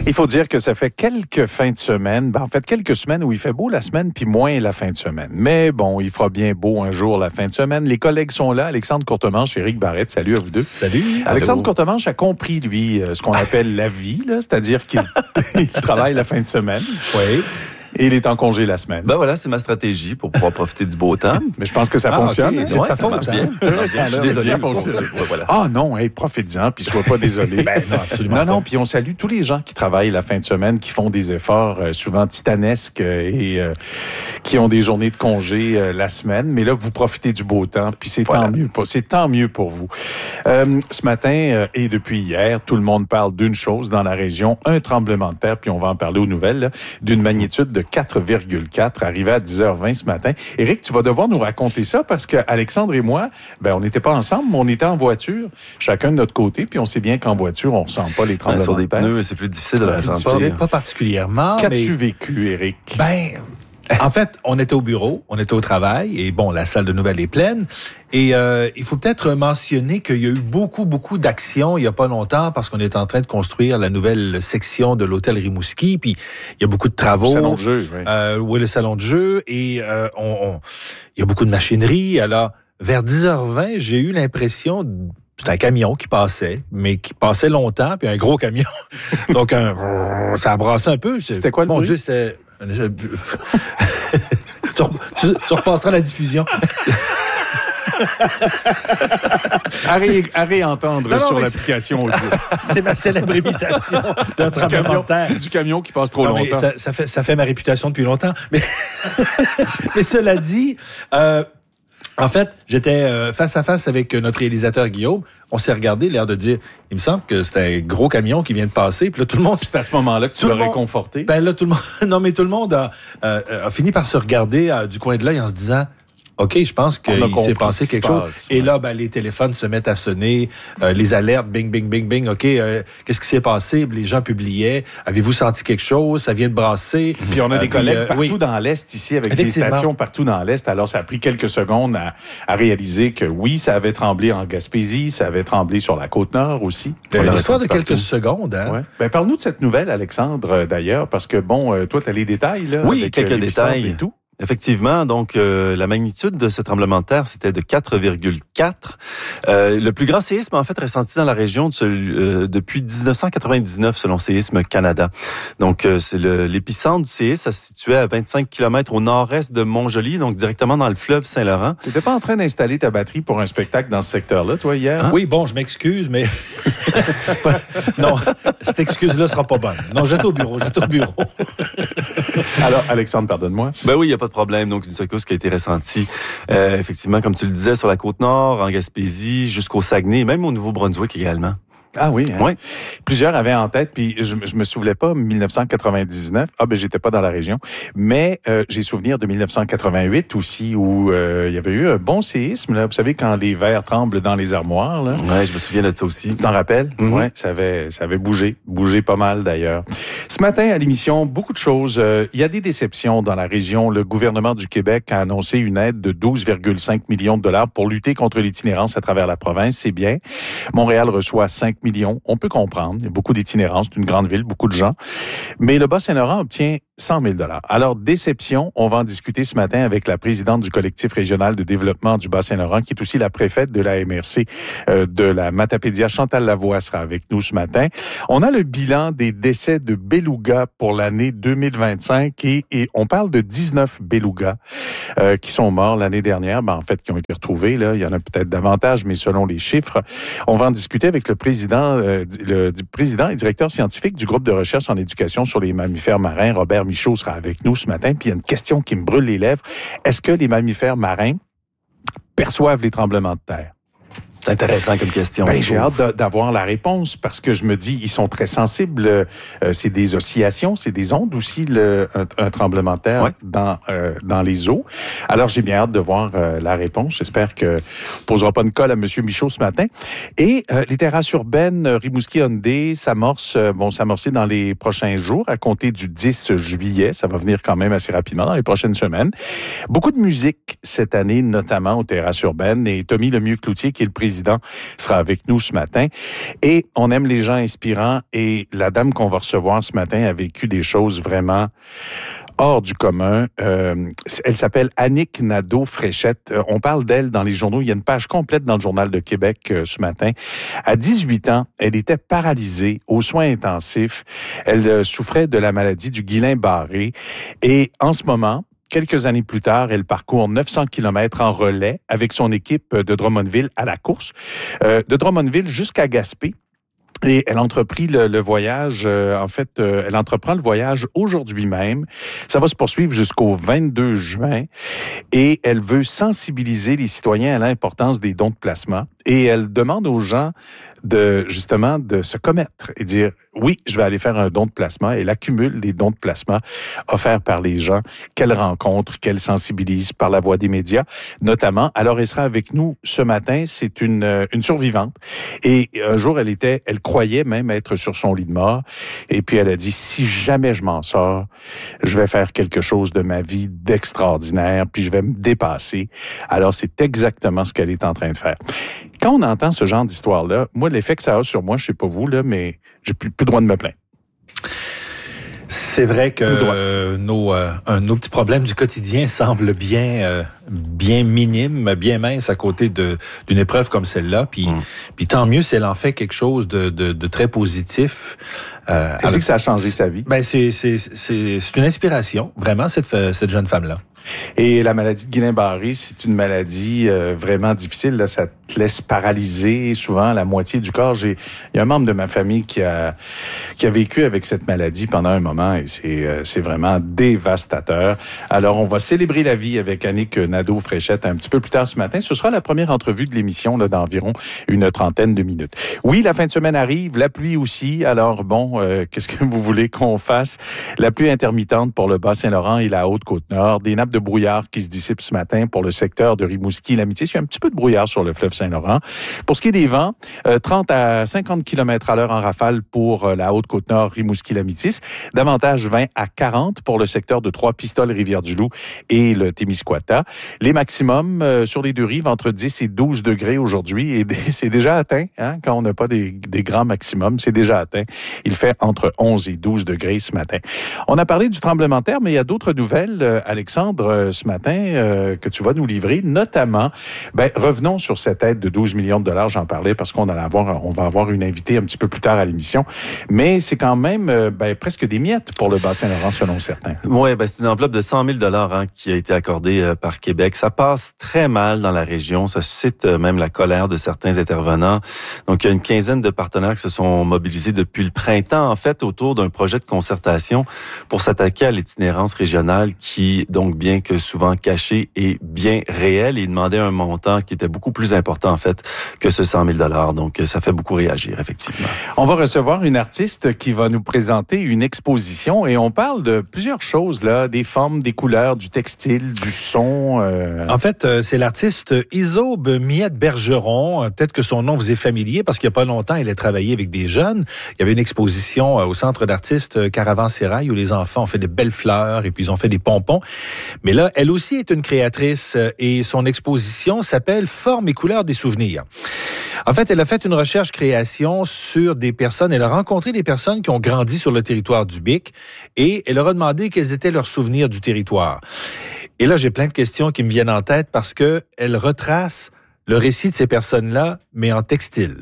Il faut dire que ça fait quelques fins de semaine, en fait quelques semaines où il fait beau la semaine, puis moins la fin de semaine. Mais bon, il fera bien beau un jour la fin de semaine. Les collègues sont là, Alexandre Courtemanche et Éric Barrette. Salut à vous deux. Salut. Alexandre Courtemanche a compris, lui, ce qu'on appelle la vie, là, c'est-à-dire qu'il il travaille la fin de semaine. Oui. Et il est en congé la semaine. Ben voilà, c'est ma stratégie pour pouvoir profiter du beau temps. Mais je pense que ça fonctionne. Okay. C'est ouais, sa ça faute, marche hein? bien. Je suis désolé, ça fonctionne. Voilà. Ah non, hey, profite-en, puis sois pas désolé. Ben non, absolument Non, pas. puis on salue tous les gens qui travaillent la fin de semaine, qui font des efforts souvent titanesques et qui ont des journées de congé la semaine. Mais là, vous profitez du beau temps, puis c'est Voilà. tant mieux. C'est tant mieux pour vous. Ce matin et depuis hier, tout le monde parle d'une chose dans la région, un tremblement de terre, puis on va en parler aux nouvelles, là, d'une magnitude de 4,4 arrivé à 10h20 ce matin. Éric, tu vas devoir nous raconter ça parce que Alexandre et moi, on n'était pas ensemble, mais on était en voiture, chacun de notre côté, puis on sait bien qu'en voiture, on ressent pas les tremblements Sur de des terre. pneus, c'est plus difficile de la sentir. Pas particulièrement. Qu'as-tu mais... vécu, Éric? En fait, on était au bureau, on était au travail, et bon, la salle de nouvelles est pleine. Et il faut peut-être mentionner qu'il y a eu beaucoup d'actions il y a pas longtemps parce qu'on est en train de construire la nouvelle section de l'hôtel Rimouski. Puis il y a beaucoup de travaux. Le salon de jeu, oui. Oui, le salon de jeu. Et il y a beaucoup de machinerie. Alors, vers 10h20, j'ai eu l'impression... C'était un camion qui passait, mais qui passait longtemps, puis un gros camion. Donc, ça a brassé un peu. C'était quoi le Mon bruit? Dieu, c'était... tu repasseras la diffusion. À réentendre Non, sur mais l'application audio. C'est ma célèbre imitation d'un tremblement de terre. Du camion qui passe trop Non, mais longtemps. ça fait ma réputation depuis longtemps. Mais, mais cela dit, en fait, j'étais face à face avec notre réalisateur Guillaume. On s'est regardé, l'air de dire, il me semble que c'est un gros camion qui vient de passer. Puis là, tout le monde... C'est à ce moment-là que tu l'as réconforté. Ben là, tout le monde... Non, mais tout le monde a fini par se regarder du coin de l'œil en se disant... OK, je pense qu'il s'est passé quelque chose. Et là, les téléphones se mettent à sonner, les alertes, bing, bing, bing, bing. OK, qu'est-ce qui s'est passé? Les gens publiaient. Avez-vous senti quelque chose? Ça vient de brasser. Puis on a des collègues partout oui. dans l'Est ici, avec des stations partout dans l'Est. Alors, ça a pris quelques secondes à réaliser que oui, ça avait tremblé en Gaspésie, ça avait tremblé sur la Côte-Nord aussi. L'histoire de quelques secondes. Hein? Ouais. Parle-nous de cette nouvelle, Alexandre, d'ailleurs, parce que, toi, tu as les détails, là. Oui, avec quelques détails. Et tout. Effectivement, donc la magnitude de ce tremblement de terre, c'était de 4,4. Le plus grand séisme, en fait, ressenti dans la région depuis 1999, selon Séisme Canada. Donc, c'est l'épicentre du séisme, ça se situait à 25 km au nord-est de Montjoly, donc directement dans le fleuve Saint-Laurent. Tu n'étais pas en train d'installer ta batterie pour un spectacle dans ce secteur-là, toi, hier? Hein? Oui, bon, je m'excuse, mais... non, cette excuse-là sera pas bonne. Non, j'étais au bureau. Alors, Alexandre, pardonne-moi. Ben oui, il n'y a pas de problème. Donc, une secousse qui a été ressentie, effectivement, comme tu le disais, sur la Côte-Nord, en Gaspésie, jusqu'au Saguenay, même au Nouveau-Brunswick également. Ah oui, hein? Oui. Plusieurs avaient en tête, puis je me souvenais pas, 1999, j'étais pas dans la région, mais j'ai souvenir de 1988 aussi, où il y avait eu un bon séisme, là. Vous savez, quand les verres tremblent dans les armoires, là. Ouais, je me souviens de ça aussi. Tu t'en rappelles? Mm-hmm. Ouais, ça avait bougé pas mal d'ailleurs. Ce matin, à l'émission, beaucoup de choses. Il y a des déceptions dans la région. Le gouvernement du Québec a annoncé une aide de 12,5 millions de dollars pour lutter contre l'itinérance à travers la province. C'est bien. Montréal reçoit 5 millions. On peut comprendre. Il y a beaucoup d'itinérance. C'est une grande ville, beaucoup de gens. Mais le Bas-Saint-Laurent obtient 100 000 $. Alors, déception, on va en discuter ce matin avec la présidente du collectif régional de développement du Bas-Saint-Laurent, qui est aussi la préfète de la MRC de la Matapédia. Chantal Lavoie sera avec nous ce matin. On a le bilan des décès de belugas pour l'année 2025 et on parle de 19 belugas qui sont morts l'année dernière. En fait, qui ont été retrouvés. Là, il y en a peut-être davantage, mais selon les chiffres, on va en discuter avec le président et directeur scientifique du groupe de recherche en éducation sur les mammifères marins, Robert Michaud, sera avec nous ce matin. Puis il y a une question qui me brûle les lèvres. Est-ce que les mammifères marins perçoivent les tremblements de terre? C'est intéressant comme question. J'ai hâte d'avoir la réponse parce que je me dis, ils sont très sensibles. C'est des oscillations, c'est des ondes aussi, un tremblement de terre dans les eaux. Alors, j'ai bien hâte de voir la réponse. J'espère que on posera pas une colle à M. Michaud ce matin. Et les terrasses urbaines Rimouski-Hyundai vont s'amorcer dans les prochains jours à compter du 10 juillet. Ça va venir quand même assez rapidement dans les prochaines semaines. Beaucoup de musique cette année, notamment aux terrasses urbaines. Et Tommy Lemieux-Cloutier, qui est le président président, sera avec nous ce matin. Et on aime les gens inspirants. Et la dame qu'on va recevoir ce matin a vécu des choses vraiment hors du commun. Elle s'appelle Annick Nadeau-Fréchette. On parle d'elle dans les journaux. Il y a une page complète dans le Journal de Québec ce matin. À 18 ans, elle était paralysée aux soins intensifs. Elle souffrait de la maladie du Guillain-Barré. Et en ce moment, quelques années plus tard, elle parcourt 900 kilomètres en relais avec son équipe de Drummondville à la course. De Drummondville jusqu'à Gaspé. Et elle entreprit le voyage, elle entreprend le voyage aujourd'hui même. Ça va se poursuivre jusqu'au 22 juin. Et elle veut sensibiliser les citoyens à l'importance des dons de plasma. Et elle demande aux gens de se commettre et dire, oui, je vais aller faire un don de plasma. Elle accumule les dons de plasma offerts par les gens qu'elle rencontre, qu'elle sensibilise par la voie des médias, notamment. Alors, elle sera avec nous ce matin. C'est une survivante. Et un jour, elle croyait même être sur son lit de mort. Et puis, elle a dit, si jamais je m'en sors, je vais faire quelque chose de ma vie d'extraordinaire, puis je vais me dépasser. Alors, c'est exactement ce qu'elle est en train de faire. Quand on entend ce genre d'histoire-là, moi, l'effet que ça a sur moi, je sais pas vous, là, mais j'ai plus droit de me plaindre. C'est vrai que nos petits problèmes du quotidien semblent bien minimes, bien minces à côté d'une épreuve comme celle-là. Puis tant mieux si elle en fait quelque chose de très positif. Elle dit que ça a changé sa vie. Ben c'est une inspiration, vraiment, cette jeune femme-là. Et la maladie de Guillain-Barré, c'est une maladie vraiment difficile. Là, ça te laisse paralysé souvent la moitié du corps. Il y a un membre de ma famille qui a vécu avec cette maladie pendant un moment et c'est vraiment dévastateur. Alors, on va célébrer la vie avec Annick Nadeau-Fréchette un petit peu plus tard ce matin. Ce sera la première entrevue de l'émission là, d'environ une trentaine de minutes. Oui, la fin de semaine arrive, la pluie aussi. Alors, bon, qu'est-ce que vous voulez qu'on fasse? La pluie intermittente pour le Bas-Saint-Laurent et la Haute-Côte-Nord. Des nappes de brouillard qui se dissipent ce matin pour le secteur de Rimouski-L'Amitié. Il y a un petit peu de brouillard sur le fleuve Saint-Laurent. Pour ce qui est des vents, 30 à 50 km à l'heure en rafale pour la Haute-Côte-Nord, Rimouski-L'Amitié. Davantage 20 à 40 pour le secteur de Trois-Pistoles, Rivière-du-Loup et le Témiscouata. Les maximums sur les deux rives entre 10 et 12 degrés aujourd'hui. Et c'est déjà atteint, hein, quand on n'a pas des grands maximums, c'est déjà atteint. Il fait entre 11 et 12 degrés ce matin. On a parlé du tremblement de terre, mais il y a d'autres nouvelles, Alexandre, ce matin, que tu vas nous livrer, notamment, revenons sur cette aide de 12 millions de dollars, j'en parlais parce on va avoir une invitée un petit peu plus tard à l'émission, mais c'est quand même presque des miettes pour le Bas-Saint-Laurent, selon certains. Oui, c'est une enveloppe de 100 000 $ qui a été accordée par Québec. Ça passe très mal dans la région, ça suscite même la colère de certains intervenants. Donc, il y a une quinzaine de partenaires qui se sont mobilisés depuis le printemps, en fait, autour d'un projet de concertation pour s'attaquer à l'itinérance régionale qui, donc, bien que souvent caché, est bien réel et demandait un montant qui était beaucoup plus important, en fait, que ce 100 000 $. Donc, ça fait beaucoup réagir, effectivement. On va recevoir une artiste qui va nous présenter une exposition et on parle de plusieurs choses, là, des formes, des couleurs, du textile, du son. En fait, c'est l'artiste Isobe Miette-Bergeron. Peut-être que son nom vous est familier parce qu'il n'y a pas longtemps, elle a travaillé avec des jeunes. Il y avait une exposition au centre d'artistes Caravansérail où les enfants ont fait des belles fleurs et puis ils ont fait des pompons. Mais là, elle aussi est une créatrice et son exposition s'appelle « Formes et couleurs des souvenirs ». En fait, elle a fait une recherche-création sur des personnes. Elle a rencontré des personnes qui ont grandi sur le territoire du Bic et elle leur a demandé quels étaient leurs souvenirs du territoire. Et là, j'ai plein de questions qui me viennent en tête parce que elle retrace le récit de ces personnes-là, mais en textile.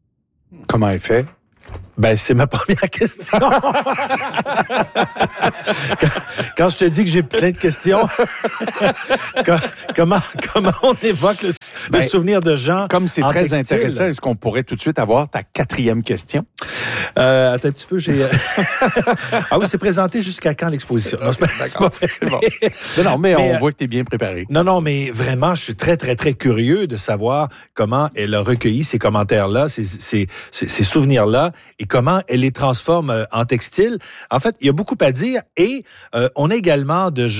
Comment elle fait? C'est ma première question. Quand je te dis que j'ai plein de questions, comment on évoque le souvenir de gens? Comme c'est très textile. Intéressant, est-ce qu'on pourrait tout de suite avoir ta 4e question? Attends un petit peu, Ah oui, c'est présenté jusqu'à quand l'exposition? Non, c'est pas vrai. Bon. Non, mais on voit que tu es bien préparé. Non, mais vraiment, je suis très, très, très curieux de savoir comment elle a recueilli ces commentaires-là, ces souvenirs-là, et comment elle les transforme en textile. En fait, il y a beaucoup à dire et on a également de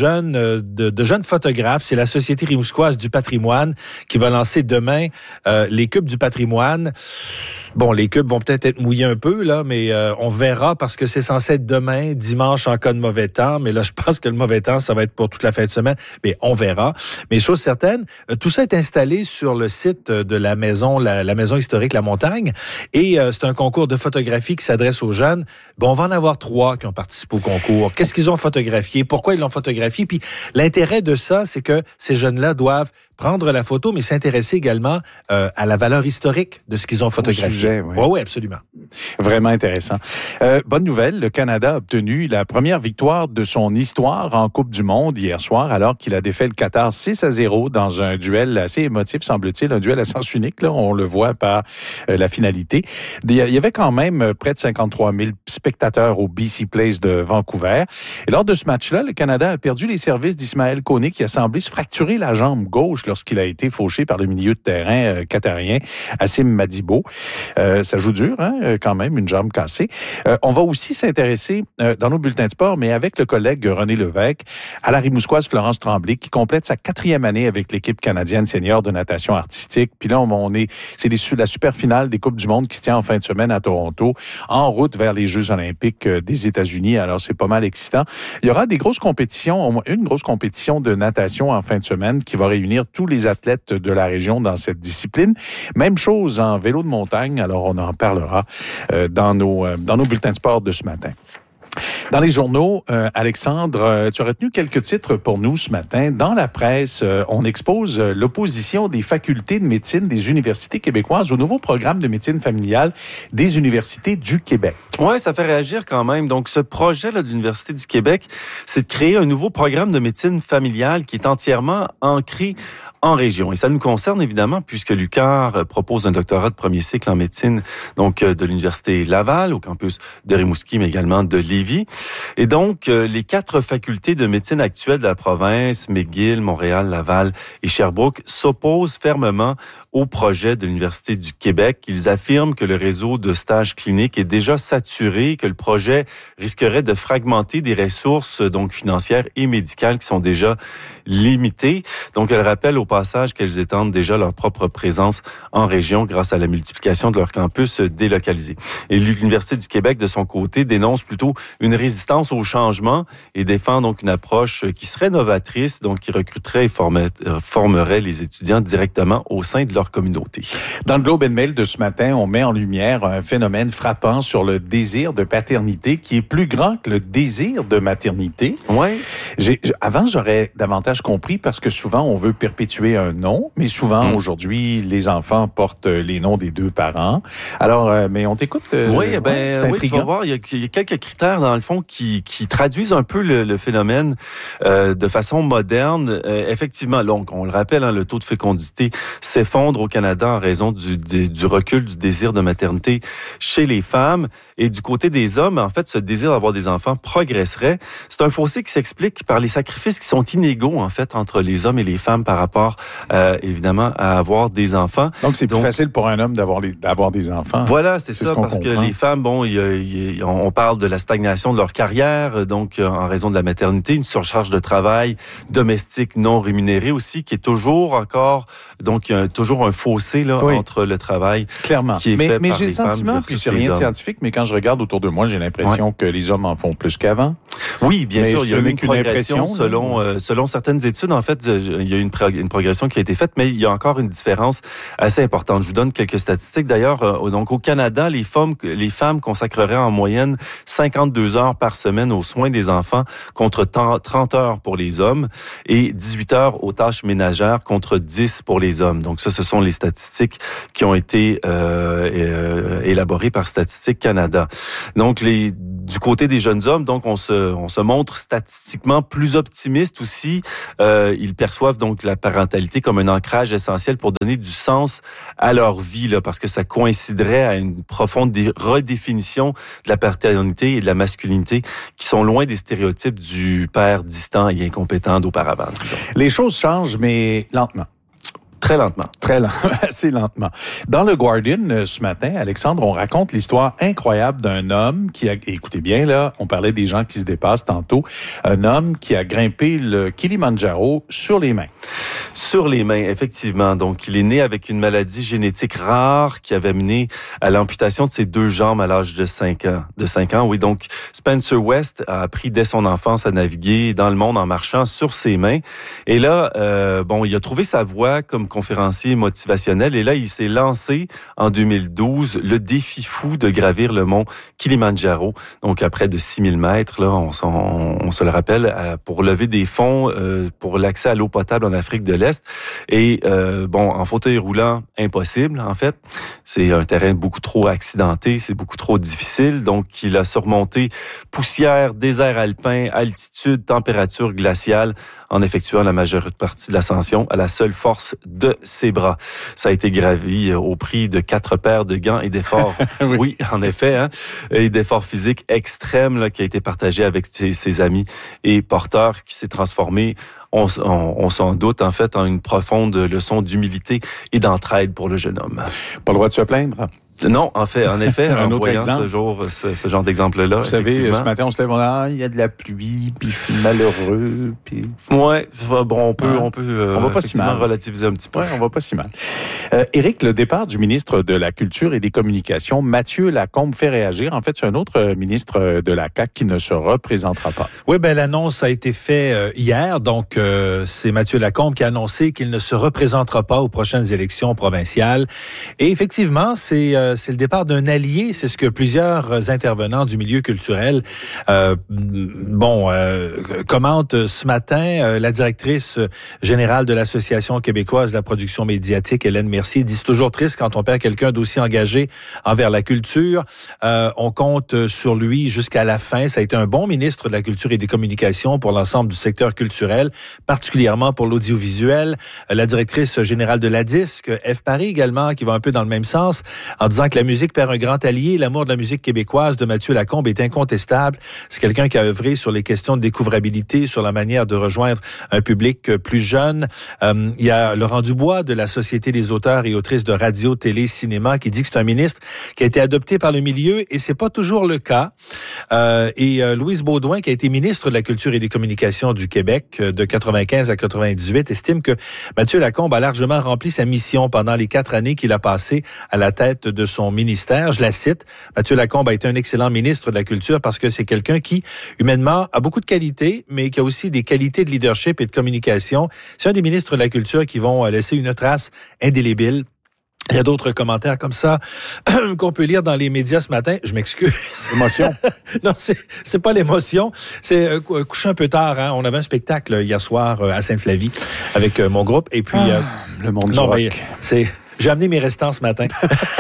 jeunes photographes. C'est la Société rimouskoise du patrimoine qui va lancer demain les cubes du patrimoine. Bon, les cubes vont peut-être être mouillés un peu, là, mais on verra parce que c'est censé être demain, dimanche, en cas de mauvais temps. Mais là, je pense que le mauvais temps, ça va être pour toute la fin de semaine. Mais on verra. Mais chose certaine, tout ça est installé sur le site de la maison, la maison historique La Montagne. Et c'est un concours de photographie qui s'adresse aux jeunes. Bon, on va en avoir 3 qui ont participé au concours. Qu'est-ce qu'ils ont photographié? Pourquoi ils l'ont photographié? Puis l'intérêt de ça, c'est que ces jeunes-là doivent prendre la photo, mais s'intéresser également à la valeur historique de ce qu'ils ont photographié. Oui, absolument. Vraiment intéressant. Bonne nouvelle, le Canada a obtenu la première victoire de son histoire en Coupe du Monde hier soir, alors qu'il a défait le Qatar 6-0 dans un duel assez émotif, semble-t-il, un duel à sens unique. Là, on le voit par la finalité. Il y avait quand même près de 53 000 spectateurs au BC Place de Vancouver. Et lors de ce match-là, le Canada a perdu les services d'Ismaël Koné qui a semblé se fracturer la jambe gauche lorsqu'il a été fauché par le milieu de terrain qatarien Hassim Madibo. Ça joue dur, hein, quand même, une jambe cassée. On va aussi s'intéresser dans nos bulletins de sport, mais avec le collègue René Lévesque, à la Rimouskoise Florence Tremblay, qui complète sa 4e année avec l'équipe canadienne senior de natation artistique. Puis là, c'est la super finale des Coupes du Monde qui se tient en fin de semaine à Toronto, en route vers les Jeux olympiques des États-Unis. Alors, c'est pas mal excitant. Il y aura des grosses compétitions, au moins une grosse compétition de natation en fin de semaine qui va réunir tous les athlètes de la région dans cette discipline. Même chose en vélo de montagne. Alors, on en parlera dans nos bulletins de sport de ce matin. Dans les journaux, Alexandre, tu as retenu quelques titres pour nous ce matin. Dans la presse, on expose l'opposition des facultés de médecine des universités québécoises au nouveau programme de médecine familiale des universités du Québec. Oui, ça fait réagir quand même. Donc, ce projet-là de l'Université du Québec, c'est de créer un nouveau programme de médecine familiale qui est entièrement ancré en région. Et ça nous concerne évidemment puisque l'UQAR propose un doctorat de premier cycle en médecine donc de l'Université Laval, au campus de Rimouski, mais également de Lévis. Et donc, les 4 facultés de médecine actuelles de la province, McGill, Montréal, Laval et Sherbrooke, s'opposent fermement au projet de l'Université du Québec. Ils affirment que le réseau de stages cliniques est déjà saturé, que le projet risquerait de fragmenter des ressources donc financières et médicales qui sont déjà limitées. Donc, elles rappellent au passage qu'elles étendent déjà leur propre présence en région grâce à la multiplication de leurs campus délocalisés. Et l'Université du Québec, de son côté, dénonce plutôt une résistance au changement et défend donc une approche qui serait novatrice, donc qui recruterait et formerait les étudiants directement au sein de leur communauté. Dans le Globe and Mail de ce matin, on met en lumière un phénomène frappant sur le désir de paternité qui est plus grand que le désir de maternité. Ouais. Avant, j'aurais davantage compris parce que souvent, on veut perpétuer un nom, mais souvent, aujourd'hui, les enfants portent les noms des 2 parents. Alors, mais on t'écoute. Oui, tu vas voir, il y a quelques critères, dans le fond, qui traduisent un peu le phénomène de façon moderne. Effectivement, donc, on le rappelle, hein, le taux de fécondité s'effondre au Canada en raison du recul du désir de maternité chez les femmes. Et du côté des hommes, en fait, ce désir d'avoir des enfants progresserait. C'est un fossé qui s'explique par les sacrifices qui sont inégaux, en fait, entre les hommes et les femmes par rapport, évidemment, à avoir des enfants. Donc, c'est plus facile pour un homme d'avoir des enfants. Voilà, c'est ça, parce que les femmes, bon, on parle de la stagnation de leur carrière, donc en raison de la maternité, une surcharge de travail domestique non rémunéré aussi, qui est toujours encore, donc toujours un fossé là entre le travail clairement qui est fait par les femmes. Mais j'ai le sentiment, puis c'est rien de scientifique, mais quand je regarde autour de moi, j'ai l'impression que les hommes en font plus qu'avant. Oui, bien sûr, il y a eu une progression selon certaines études. En fait, il y a eu une progression qui a été faite, mais il y a encore une différence assez importante. Je vous donne quelques statistiques. D'ailleurs, donc au Canada, les femmes consacreraient en moyenne 52 heures par semaine aux soins des enfants contre 30 heures pour les hommes et 18 heures aux tâches ménagères contre 10 pour les hommes. Donc ça, ce sont les statistiques qui ont été élaborées par Statistique Canada. Donc du côté des jeunes hommes, donc on se montre statistiquement plus optimiste aussi. Ils perçoivent donc la parentalité comme un ancrage essentiel pour donner du sens à leur vie, là, parce que ça coïnciderait à une profonde redéfinition de la paternité et de la masculinité qui sont loin des stéréotypes du père distant et incompétent d'auparavant. Les choses changent, mais lentement. Très lentement. Assez lentement. Dans le Guardian, ce matin, Alexandre, on raconte l'histoire incroyable d'un homme qui a, écoutez bien là, on parlait des gens qui se dépassent tantôt, un homme qui a grimpé le Kilimandjaro sur les mains. Sur les mains, effectivement. Donc, il est né avec une maladie génétique rare qui avait mené à l'amputation de ses 2 jambes à l'âge de 5 ans. Oui, donc Spencer West a appris dès son enfance à naviguer dans le monde en marchant sur ses mains. Et là, il a trouvé sa voie comme conférencier motivationnel. Et là, il s'est lancé en 2012 le défi fou de gravir le mont Kilimandjaro. Donc, à près de 6000 mètres, là, on se le rappelle, pour lever des fonds pour l'accès à l'eau potable en Afrique de l'Est. Et en fauteuil roulant, impossible, en fait. C'est un terrain beaucoup trop accidenté, c'est beaucoup trop difficile. Donc, il a surmonté poussière, désert alpin, altitude, température glaciale en effectuant la majeure partie de l'ascension à la seule force de ses bras. Ça a été gravi au prix de 4 paires de gants et d'efforts. Oui, en effet, hein, et d'efforts physiques extrêmes là, qui a été partagé avec ses amis et porteurs, qui s'est transformé, on s'en doute, en fait, en une profonde leçon d'humilité et d'entraide pour le jeune homme. Pas le droit de se plaindre? Non, en effet, un en autre voyant exemple. ce genre d'exemple-là. Vous savez, ce matin, on se lève, on dit, il y a de la pluie, puis je suis malheureux, puis... Ouais, on peut on va pas si mal. Relativiser un petit peu. Ouais, on va pas si mal. Éric, le départ du ministre de la Culture et des Communications, Mathieu Lacombe, fait réagir. En fait, c'est un autre ministre de la CAQ qui ne se représentera pas. Oui, l'annonce a été faite hier. Donc, c'est Mathieu Lacombe qui a annoncé qu'il ne se représentera pas aux prochaines élections provinciales. Et effectivement, c'est le départ d'un allié. C'est ce que plusieurs intervenants du milieu culturel commentent ce matin. La directrice générale de l'Association québécoise de la production médiatique, Hélène Mercier, dit: c'est toujours triste quand on perd quelqu'un d'aussi engagé envers la culture. On compte sur lui jusqu'à la fin. Ça a été un bon ministre de la Culture et des Communications pour l'ensemble du secteur culturel, particulièrement pour l'audiovisuel. La directrice générale de la Disque, F. Paris également, qui va un peu dans le même sens, en disant que la musique perd un grand allié. L'amour de la musique québécoise de Mathieu Lacombe est incontestable. C'est quelqu'un qui a œuvré sur les questions de découvrabilité, sur la manière de rejoindre un public plus jeune. Il y a Laurent Dubois de la Société des auteurs et autrices de radio, télé, cinéma, qui dit que c'est un ministre qui a été adopté par le milieu, et c'est pas toujours le cas. Louise Beaudoin, qui a été ministre de la Culture et des Communications du Québec de 95 à 98, estime que Mathieu Lacombe a largement rempli sa mission pendant les 4 années qu'il a passées à la tête de son ministère. Je la cite: Mathieu Lacombe a été un excellent ministre de la Culture parce que c'est quelqu'un qui, humainement, a beaucoup de qualités, mais qui a aussi des qualités de leadership et de communication. C'est un des ministres de la Culture qui vont laisser une trace indélébile. Il y a d'autres commentaires comme ça qu'on peut lire dans les médias ce matin. Je m'excuse. Émotion. Non, c'est pas l'émotion. C'est couché un peu tard. Hein. On avait un spectacle hier soir à Sainte-Flavie avec mon groupe. Et puis le monde du rock. J'ai amené mes restants ce matin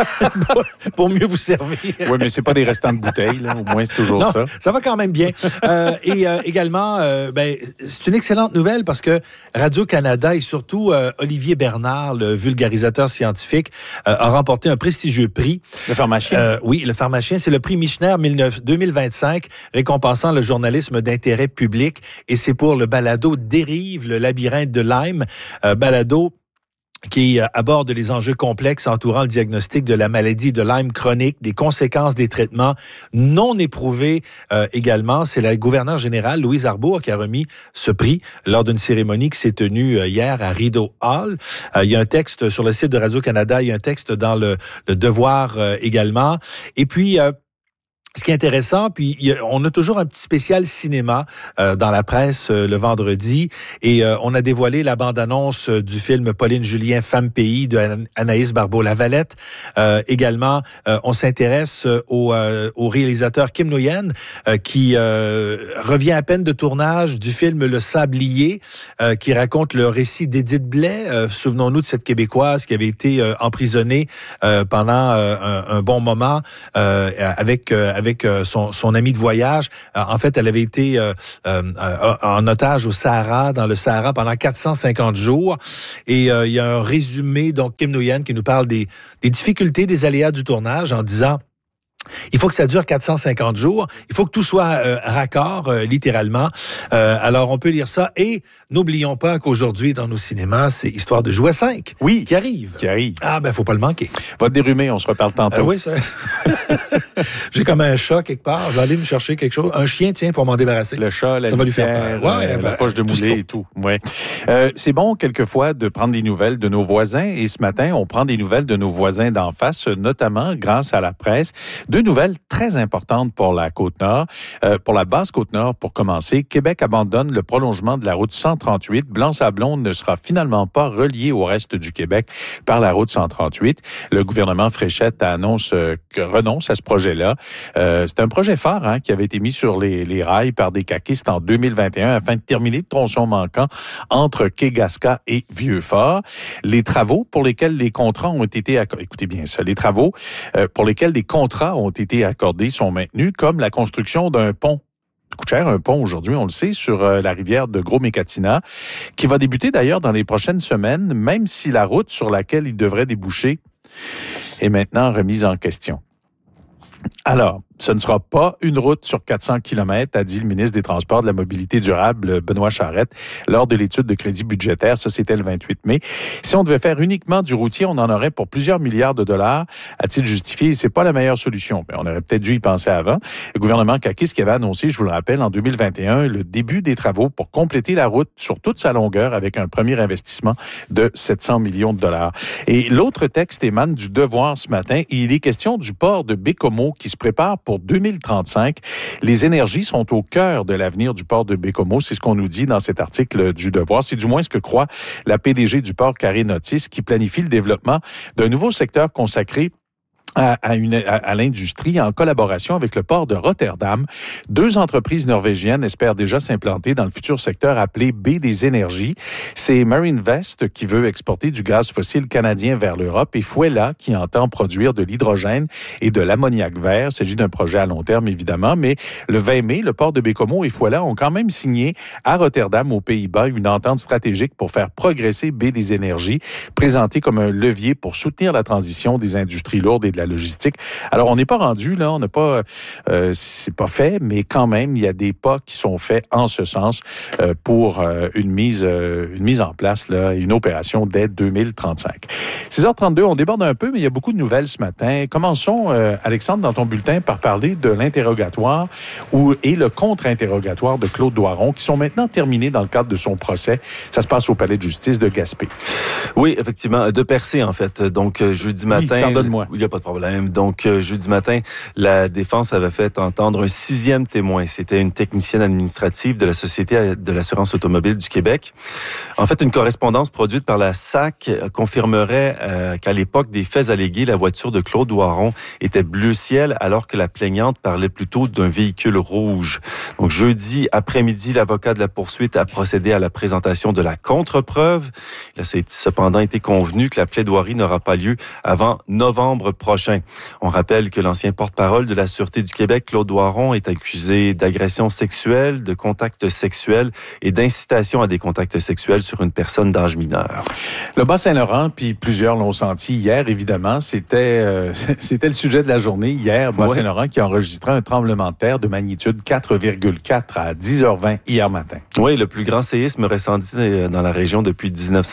pour mieux vous servir. Oui, mais c'est pas des restants de bouteilles, là. Au moins, c'est toujours non, ça. Ça va quand même bien. Également, c'est une excellente nouvelle parce que Radio-Canada et surtout Olivier Bernard, le vulgarisateur scientifique, a remporté un prestigieux prix. Le pharmacien. Oui, le pharmacien. C'est le prix Michener 2025, récompensant le journalisme d'intérêt public. Et c'est pour le balado Dérive, le labyrinthe de Lyme. Balado qui aborde les enjeux complexes entourant le diagnostic de la maladie de Lyme chronique, des conséquences des traitements non éprouvés également. C'est la gouverneure générale, Louise Arbour, qui a remis ce prix lors d'une cérémonie qui s'est tenue hier à Rideau Hall. Il y a un texte sur le site de Radio-Canada, il y a un texte dans le Devoir également. Et puis... ce qui est intéressant, puis on a toujours un petit spécial cinéma dans la presse le vendredi, et on a dévoilé la bande-annonce du film Pauline Julien, Femme Pays de Anaïs Barbeau-Lavalette. Également, on s'intéresse au réalisateur Kim Nguyen qui revient à peine de tournage du film Le Sablier, qui raconte le récit d'Édith Blais. Souvenons-nous de cette Québécoise qui avait été emprisonnée pendant un bon moment avec son ami de voyage. En fait, elle avait été en otage au Sahara, dans le Sahara, pendant 450 jours. Et il y a un résumé, donc Kim Nguyen, qui nous parle des difficultés, des aléas du tournage, en disant Il faut que ça dure 450 jours. Il faut que tout soit raccord, littéralement. Alors, on peut lire ça. Et n'oublions pas qu'aujourd'hui, dans nos cinémas, c'est Histoire de jouet 5 qui arrive. Ah, ben, faut pas le manquer. Va te dérumer, on se reparle tantôt. Oui, ça... J'ai comme un chat quelque part. Je vais aller me chercher quelque chose. Un chien, tiens, pour m'en débarrasser. Le chat, la ça litière, va lui faire peur. la poche de moulée et tout. Ouais. C'est bon, quelquefois, de prendre des nouvelles de nos voisins. Et ce matin, on prend des nouvelles de nos voisins d'en face, notamment grâce à la presse. Deux nouvelles très importantes pour la Côte-Nord. Pour la basse Côte-Nord, pour commencer, Québec abandonne le prolongement de la route 138. Blanc-Sablon ne sera finalement pas relié au reste du Québec par la route 138. Le gouvernement Fréchette annonce que renonce à ce projet-là. C'est un projet phare qui avait été mis sur les rails par des caquistes en 2021 afin de terminer le tronçon manquant entre Kaigashka et Vieux-Fort. Les travaux pour lesquels les contrats ont été accordés, écoutez bien ça, les travaux pour lesquels des contrats ont été accordés sont maintenus, comme la construction d'un pont. Ça coûte cher, un pont aujourd'hui, on le sait, sur la rivière de Gros-Mécatina, qui va débuter d'ailleurs dans les prochaines semaines, même si la route sur laquelle il devrait déboucher est maintenant remise en question. Alors, ce ne sera pas une route sur 400 km, a dit le ministre des Transports, de la Mobilité durable, Benoît Charette, lors de l'étude de crédit budgétaire. Ça, c'était le 28 mai. Si on devait faire uniquement du routier, on en aurait pour plusieurs milliards de dollars, a-t-il justifié. C'est pas la meilleure solution. Mais on aurait peut-être dû y penser avant. Le gouvernement caquiste qui avait annoncé, je vous le rappelle, en 2021, le début des travaux pour compléter la route sur toute sa longueur avec un premier investissement de 700 millions de dollars. Et l'autre texte émane du Devoir ce matin. Il est question du port de Baie-Comeau qui se prépare pour 2035. Les énergies sont au cœur de l'avenir du port de Baie-Comeau. C'est ce qu'on nous dit dans cet article du Devoir. C'est du moins ce que croit la PDG du port, Karine Otis, qui planifie le développement d'un nouveau secteur consacré à l'industrie en collaboration avec le port de Rotterdam. Deux entreprises norvégiennes espèrent déjà s'implanter dans le futur secteur appelé Baie des énergies. C'est Marinvest qui veut exporter du gaz fossile canadien vers l'Europe et Fouella qui entend produire de l'hydrogène et de l'ammoniac vert. Il s'agit d'un projet à long terme, évidemment, mais le 20 mai, le port de Baie-Comeau et Fouella ont quand même signé à Rotterdam, aux Pays-Bas, une entente stratégique pour faire progresser Baie des énergies, présentée comme un levier pour soutenir la transition des industries lourdes et de la logistique. Alors, on n'est pas rendu, là, on n'a pas, c'est pas fait, mais quand même, il y a des pas qui sont faits en ce sens pour une mise en place, là, une opération dès 2035. 6h32, on déborde un peu, mais il y a beaucoup de nouvelles ce matin. Commençons, Alexandre, dans ton bulletin, par parler de l'interrogatoire et le contre-interrogatoire de Claude Doiron, qui sont maintenant terminés dans le cadre de son procès. Ça se passe au Palais de justice de Gaspé. Oui, effectivement, de Percé, en fait. Donc, jeudi matin... pardonne-moi. Il n'y a pas de problème. Donc, jeudi matin, la défense avait fait entendre un 6e témoin. C'était une technicienne administrative de la Société de l'assurance automobile du Québec. En fait, une correspondance produite par la SAC confirmerait qu'à l'époque des faits allégués, la voiture de Claude Doiron était bleu ciel, alors que la plaignante parlait plutôt d'un véhicule rouge. Donc, jeudi après-midi, l'avocat de la poursuite a procédé à la présentation de la contre-preuve. Il a cependant été convenu que la plaidoirie n'aura pas lieu avant novembre prochain. On rappelle que l'ancien porte-parole de la Sûreté du Québec, Claude Doiron, est accusé d'agression sexuelle, de contact sexuel et d'incitation à des contacts sexuels sur une personne d'âge mineur. Le Bas-Saint-Laurent, puis plusieurs l'ont senti hier, évidemment, c'était le sujet de la journée hier. Bas-Saint-Laurent qui a enregistré un tremblement de terre de magnitude 4,4 à 10h20 hier matin. Oui, le plus grand séisme ressenti dans la région depuis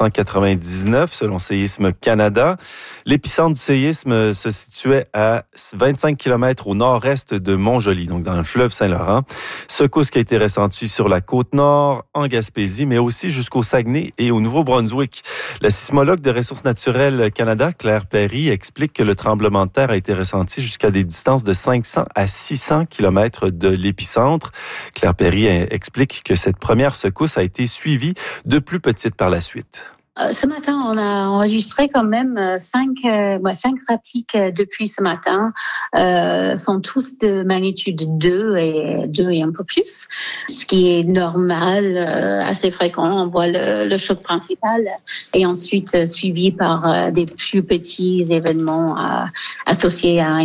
1999, selon Séisme Canada. L'épicentre du séisme se situait à 25 km au nord-est de Montjoly, donc dans le fleuve Saint-Laurent. Secousse qui a été ressentie sur la Côte-Nord, en Gaspésie, mais aussi jusqu'au Saguenay et au Nouveau-Brunswick. La sismologue de Ressources naturelles Canada, Claire Perry, explique que le tremblement de terre a été ressenti jusqu'à des distances de 500 à 600 km de l'épicentre. Claire Perry explique que cette première secousse a été suivie de plus petites par la suite. Ce matin, on a enregistré quand même 5 répliques depuis ce matin. Sont tous de magnitude 2 et un peu plus, ce qui est normal, assez fréquent. On voit le choc principal et ensuite suivi par des plus petits événements associés à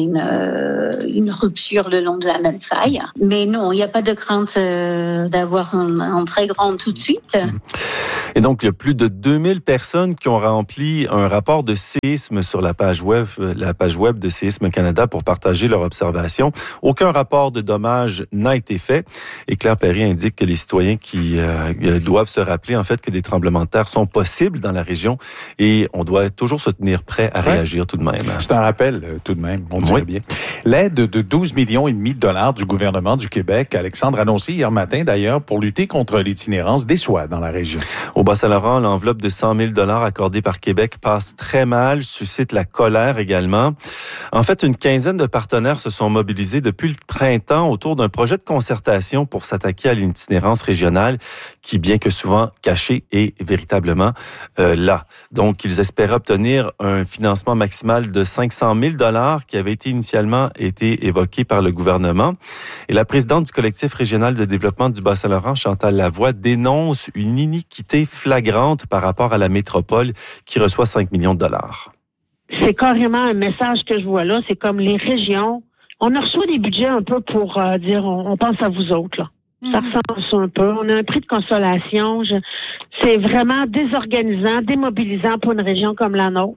une rupture le long de la même faille. Mais non, il n'y a pas de crainte d'avoir un très grand tout de suite. Et donc, il y a plus de 2000 personnes qui ont rempli un rapport de séisme sur la page web de Séisme Canada pour partager leurs observations. Aucun rapport de dommages n'a été fait. Et Claire Perry indique que les citoyens qui doivent se rappeler, en fait, que des tremblements de terre sont possibles dans la région et on doit toujours se tenir prêt à réagir tout de même. C'est un rappel, tout de même, on dirait bien. L'aide de 12,5 millions de dollars du gouvernement du Québec, Alexandre a annoncé hier matin d'ailleurs, pour lutter contre l'itinérance, déçoit dans la région. Au Bas-Saint-Laurent, l'enveloppe de 100 000 $ accordée par Québec passe très mal, suscite la colère également. En fait, une quinzaine de partenaires se sont mobilisés depuis le printemps autour d'un projet de concertation pour s'attaquer à l'itinérance régionale qui, bien que souvent cachée, est véritablement là. Donc, ils espéraient obtenir un financement maximal de 500 000 $ qui avait initialement été évoqué par le gouvernement. Et la présidente du collectif régional de développement du Bas-Saint-Laurent, Chantal Lavoie, dénonce une iniquité flagrante par rapport à la métropole qui reçoit 5 millions de dollars. C'est carrément un message que je vois là. C'est comme les régions. On a reçu des budgets un peu pour dire on pense à vous autres, là. Ça ressemble à ça un peu. On a un prix de consolation. C'est vraiment désorganisant, démobilisant pour une région comme la nôtre.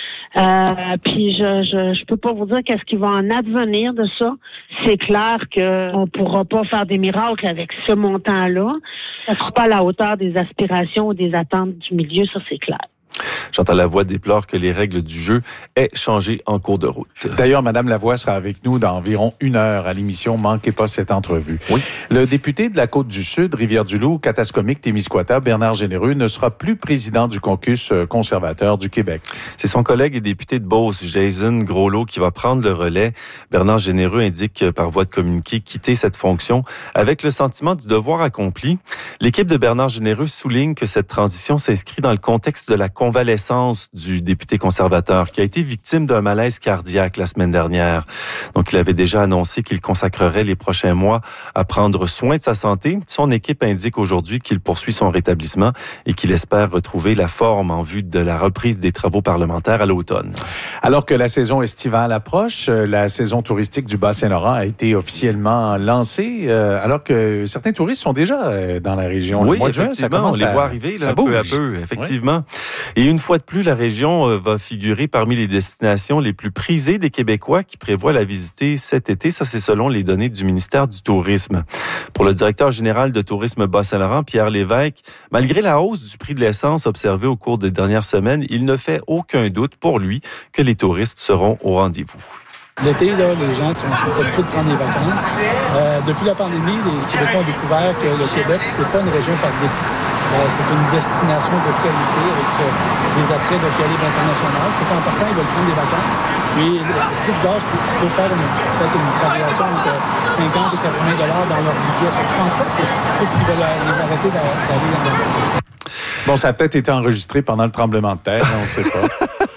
Puis je peux pas vous dire qu'est-ce qui va en advenir de ça. C'est clair qu'on pourra pas faire des miracles avec ce montant-là. Ça sera pas à la hauteur des aspirations ou des attentes du milieu, ça c'est clair. Chantal Lavoie déplore que les règles du jeu aient changé en cours de route. D'ailleurs, Mme Lavoie sera avec nous dans environ 1 heure à l'émission. Manquez pas cette entrevue. Oui. Le député de la Côte-du-Sud, Rivière-du-Loup, Katascomique, Témiscouata, Bernard Généreux, ne sera plus président du caucus conservateur du Québec. C'est son collègue et député de Beauce, Jason Groslot, qui va prendre le relais. Bernard Généreux indique par voie de communiqué quitter cette fonction avec le sentiment du devoir accompli. L'équipe de Bernard Généreux souligne que cette transition s'inscrit dans le contexte de la convalescence du député conservateur qui a été victime d'un malaise cardiaque la semaine dernière. Donc, il avait déjà annoncé qu'il consacrerait les prochains mois à prendre soin de sa santé. Son équipe indique aujourd'hui qu'il poursuit son rétablissement et qu'il espère retrouver la forme en vue de la reprise des travaux parlementaires à l'automne. Alors que la saison estivale approche, la saison touristique du Bas-Saint-Laurent a été officiellement lancée, alors que certains touristes sont déjà dans la région. Oui, le mois de juin, ça commence on les voit arriver là, peu à peu, effectivement. Oui. Et une fois de plus, la région va figurer parmi les destinations les plus prisées des Québécois qui prévoient la visiter cet été. Ça, c'est selon les données du ministère du Tourisme. Pour le directeur général de Tourisme Bas-Saint-Laurent, Pierre Lévesque, malgré la hausse du prix de l'essence observée au cours des dernières semaines, il ne fait aucun doute pour lui que les touristes seront au rendez-vous. L'été, là, les gens sont habitués de prendre des vacances. Depuis la pandémie, les Québécois ont découvert que le Québec, c'est pas une région par dépit. C'est une destination de qualité avec des attraits de calibre international. C'est important, ils veulent prendre des vacances. Puis le coût du gaz peut faire peut-être une variation entre 50 et 80 $ dans leur budget. Je pense pas que c'est ce qui va les arrêter d'aller dans leur budget. Bon, ça a peut-être été enregistré pendant le tremblement de terre, on ne sait pas.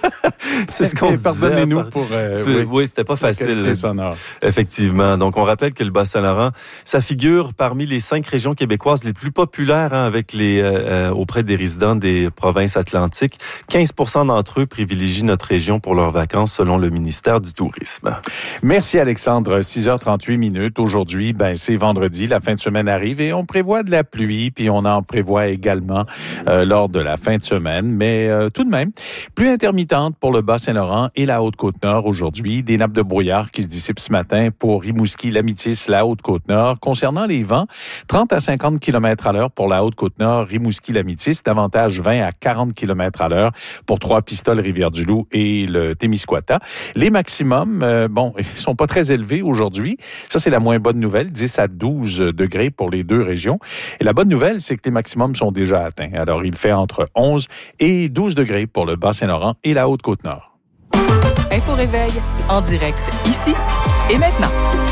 C'est ce qu'on se disait. Pardonnez-nous pour... oui, c'était pas facile. Sonore. Effectivement. Donc, on rappelle que le Bas-Saint-Laurent, ça figure parmi les 5 régions québécoises les plus populaires avec auprès des résidents des provinces atlantiques. 15 % d'entre eux privilégient notre région pour leurs vacances, selon le ministère du Tourisme. Merci, Alexandre. 6h38. Aujourd'hui, c'est vendredi. La fin de semaine arrive et on prévoit de la pluie, puis on en prévoit également lors de la fin de semaine. Mais tout de même, pluie intermittente pour le Bas-Saint-Laurent et la Haute-Côte-Nord aujourd'hui. Des nappes de brouillard qui se dissipent ce matin pour Rimouski, L'Amitis, la Haute-Côte-Nord. Concernant les vents, 30 à 50 km/h pour la Haute-Côte-Nord, Rimouski, L'Amitis, davantage 20 à 40 km/h pour Trois-Pistoles, Rivière-du-Loup et le Témiscouata. Les maximums, ils sont pas très élevés aujourd'hui. Ça, c'est la moins bonne nouvelle, 10 à 12 degrés pour les deux régions. Et la bonne nouvelle, c'est que les maximums sont déjà atteints. Alors, il fait entre 11 et 12 degrés pour le Bas-Saint-Laurent et la Haute-Côte-Nord. Info Réveil, en direct, ici et maintenant.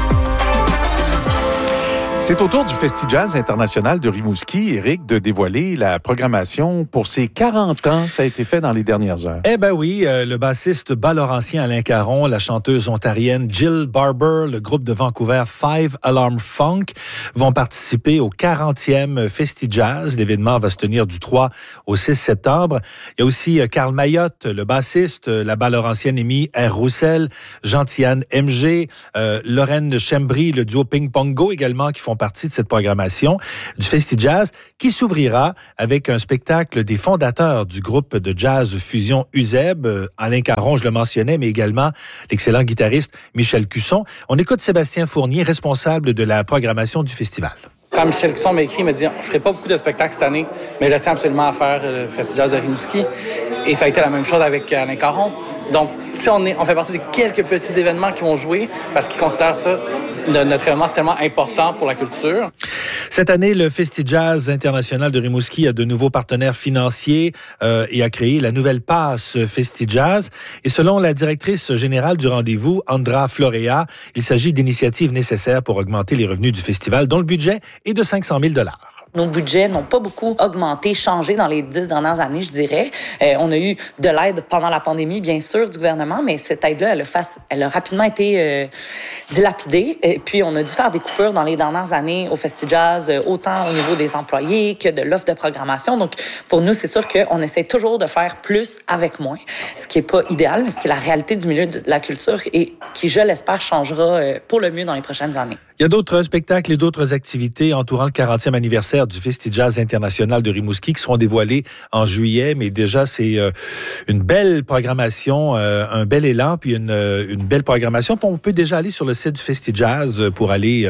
C'est au tour du Festi-Jazz international de Rimouski, Éric, de dévoiler la programmation pour ses 40 ans. Ça a été fait dans les dernières heures. Eh ben oui, le bassiste bas-laurentien Alain Caron, la chanteuse ontarienne Jill Barber, le groupe de Vancouver Five Alarm Funk vont participer au 40e Festi-Jazz. L'événement va se tenir du 3 au 6 septembre. Il y a aussi Carl Mayotte, le bassiste, la bas-laurentienne Amy R. Roussel, Gentiane MG, Lorraine Chembry, le duo Ping Pongo également, qui font feront partie de cette programmation du FestiJazz qui s'ouvrira avec un spectacle des fondateurs du groupe de jazz fusion UZEB, Alain Caron, je le mentionnais, mais également l'excellent guitariste Michel Cusson. On écoute Sébastien Fournier, responsable de la programmation du festival. Quand Michel Cusson m'a écrit, il m'a dit « Je ne ferai pas beaucoup de spectacles cette année, mais je tiens absolument à faire le FestiJazz de Rimouski. » Et ça a été la même chose avec Alain Caron. Donc, on fait partie des quelques petits événements qui vont jouer parce qu'ils considèrent ça notre événement tellement important pour la culture. Cette année, le FestiJazz International de Rimouski a de nouveaux partenaires financiers et a créé la nouvelle passe FestiJazz. Et selon la directrice générale du rendez-vous, Andra Florea, il s'agit d'initiatives nécessaires pour augmenter les revenus du festival, dont le budget est de 500 000 $. Nos budgets n'ont pas beaucoup augmenté, changé dans les 10 dernières années, je dirais. On a eu de l'aide pendant la pandémie, bien sûr, du gouvernement, mais cette aide-là, elle a rapidement été dilapidée. Et puis, on a dû faire des coupures dans les dernières années au FestiJazz, autant au niveau des employés que de l'offre de programmation. Donc, pour nous, c'est sûr qu'on essaie toujours de faire plus avec moins, ce qui est pas idéal, mais ce qui est la réalité du milieu de la culture et qui, je l'espère, changera pour le mieux dans les prochaines années. Il y a d'autres spectacles et d'autres activités entourant le 40e anniversaire du FestiJazz International de Rimouski qui seront dévoilés en juillet, mais déjà c'est une belle programmation, un bel élan, puis une belle programmation. Puis on peut déjà aller sur le site du FestiJazz pour aller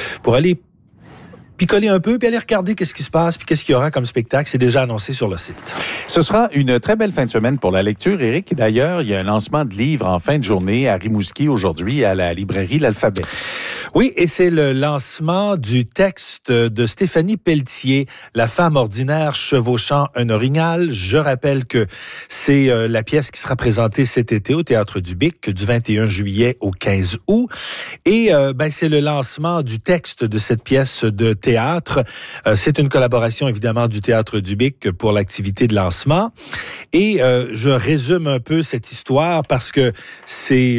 picoler un peu, puis aller regarder qu'est-ce qui se passe, puis qu'est-ce qu'il y aura comme spectacle. C'est déjà annoncé sur le site. Ce sera une très belle fin de semaine pour la lecture, Éric. Et d'ailleurs, il y a un lancement de livres en fin de journée à Rimouski aujourd'hui à la librairie L'Alphabet. Oui, et c'est le lancement du texte de Stéphanie Pelletier, La femme ordinaire chevauchant un orignal. Je rappelle que c'est la pièce qui sera présentée cet été au Théâtre du Bic du 21 juillet au 15 août. Et c'est le lancement du texte de cette pièce de théâtre. C'est une collaboration évidemment du Théâtre du Bic pour l'activité de lancement. Et je résume un peu cette histoire parce que c'est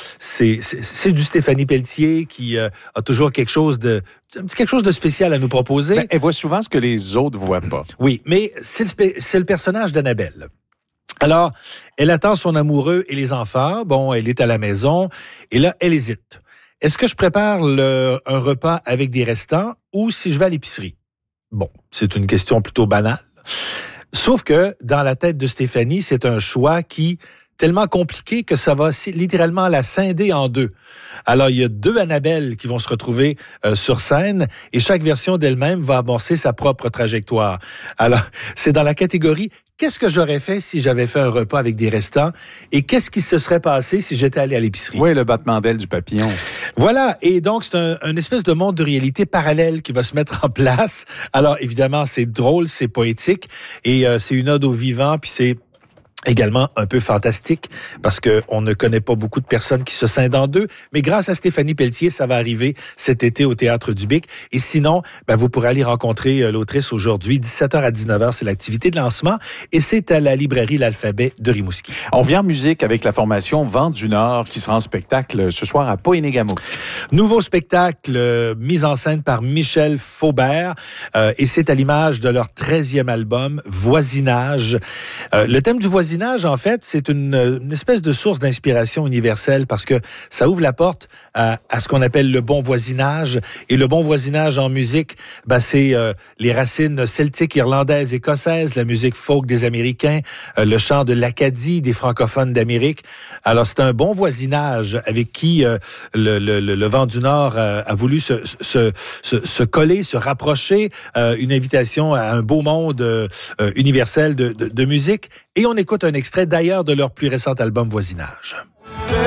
du Stéphanie Pelletier qui a toujours quelque chose de spécial à nous proposer. Ben, elle voit souvent ce que les autres voient pas. Oui, mais c'est le personnage d'Annabelle. Alors, elle attend son amoureux et les enfants. Bon, elle est à la maison et là, elle hésite. Est-ce que je prépare un repas avec des restants ou si je vais à l'épicerie? Bon, c'est une question plutôt banale. Sauf que dans la tête de Stéphanie, c'est un choix qui tellement compliqué que ça va littéralement la scinder en deux. Alors, il y a deux Annabelle qui vont se retrouver sur scène et chaque version d'elle-même va amorcer sa propre trajectoire. Alors, c'est dans la catégorie « Qu'est-ce que j'aurais fait si j'avais fait un repas avec des restants et qu'est-ce qui se serait passé si j'étais allé à l'épicerie? » Oui, le battement d'aile du papillon. Voilà, et donc c'est un espèce de monde de réalité parallèle qui va se mettre en place. Alors, évidemment, c'est drôle, c'est poétique et c'est une ode au vivant, puis c'est également un peu fantastique parce que on ne connaît pas beaucoup de personnes qui se scindent en deux, mais grâce à Stéphanie Pelletier, ça va arriver cet été au Théâtre du Bic. Et sinon, vous pourrez aller rencontrer l'autrice aujourd'hui, 17h à 19h, c'est l'activité de lancement et c'est à la librairie L'Alphabet de Rimouski. On vient en musique avec la formation Vent du Nord qui sera en spectacle ce soir à Poénégamook. Nouveau spectacle mis en scène par Michel Faubert et c'est à l'image de leur 13e album, Voisinage. Le thème du voisinage, en fait, c'est une espèce de source d'inspiration universelle parce que ça ouvre la porte à ce qu'on appelle le bon voisinage. Et le bon voisinage en musique, c'est les racines celtiques, irlandaises, écossaises, la musique folk des Américains, le chant de l'Acadie des francophones d'Amérique. Alors, c'est un bon voisinage avec qui le Vent du Nord a voulu se coller, se rapprocher. Une invitation à un beau monde universel de musique. Et on écoute un extrait d'ailleurs de leur plus récent album Voisinage.